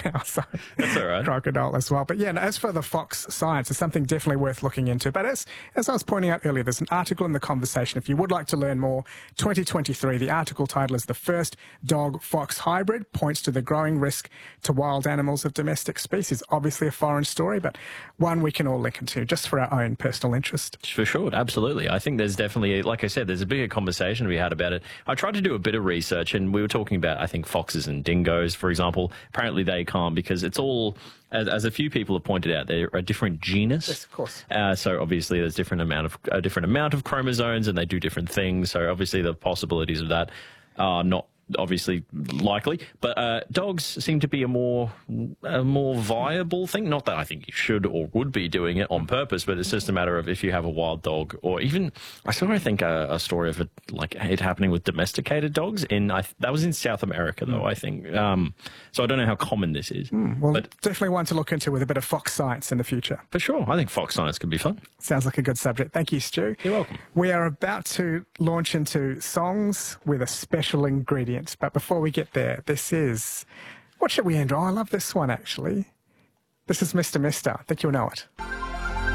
now, so That's all right. crocodile as well. But yeah, as for the fox science, it's something definitely worth looking into. But as I was pointing out earlier, there's an article in The Conversation. If you would like to learn more, 2023, the article title is "The First Dog-Fox Hybrid Points to the Growing Risk to Wild Animals of Domestic Species." Obviously a foreign story, but one we can all link into just for our own personal interest. For sure, absolutely. I think there's definitely, like I said, there's a bigger conversation to be had about it. I tried to do a bit of research, and we were talking about, I think, foxes and dingoes, for example. Apparently they can't, because it's all, as a few people have pointed out, they're a different genus. Yes, of course. So obviously there's a different amount of chromosomes, and they do different things. So obviously the possibilities of that are not obviously likely, but dogs seem to be a more viable thing. Not that I think you should or would be doing it on purpose, but it's just a matter of if you have a wild dog, or even I saw, I think, a story of it, like it happening with domesticated dogs that was in South America though, I think. So I don't know how common this is. Well, but definitely one to look into with a bit of fox science in the future. for sure, I think fox science could be fun. Sounds like a good subject. Thank you, Stu. You're welcome. We are about to launch into songs with a special ingredient. But before we get there, this is... What should we end on? I love this one, actually. This is Mr. Mister. I think you'll know it.